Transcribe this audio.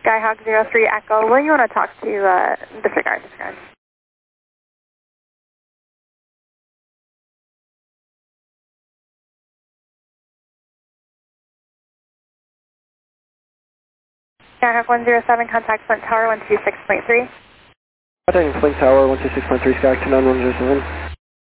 Skyhawk 03 Echo, will you want to talk to disregard? Skyhawk 107, contact Flint Tower 126.3. Contacting Flint Tower 126.3, Skyhawk 29107.